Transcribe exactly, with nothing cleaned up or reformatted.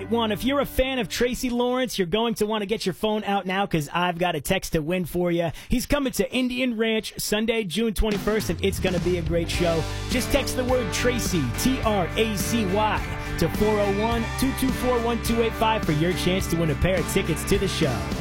One, if you're a fan of Tracy Lawrence, you're going to want to get your phone out now because I've got a text to win for you. He's coming to Indian Ranch Sunday, June twenty-first, and it's going to be a great show. Just text the word Tracy, T R A C Y, to four oh one, two two four, one two eight five for your chance to win a pair of tickets to the show.